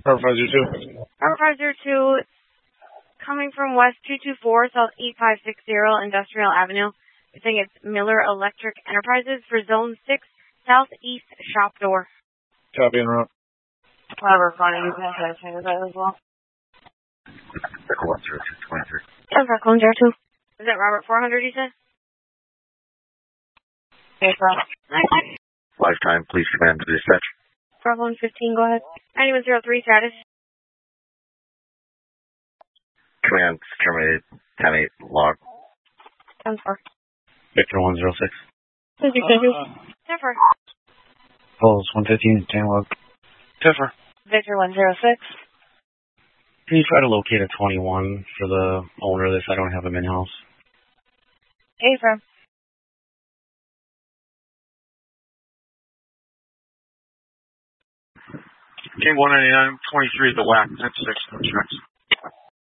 Robert 502. Robert 502, coming from West 224, South 8560 Industrial Avenue. I think it's Miller Electric Enterprises for Zone 6, Southeast Shop Door. Copy and route. Robert, calling you guys as well. Echo 10223. Yeah, for Clone 02. Is that Robert 400, you said? Okay, bro. Lifetime, please command to dispatch. Problem 15, go ahead. 9103 status. Command terminated. 10-8 log. 10-4. Victor 106. Thank you. 10-4. Pulse 115, tan log. 10-4. Victor 106. Can you try to locate a 21 for the owner of this? I don't have him in-house. Hey, from. King 199, 23 at the WAC, 10-6, no checks.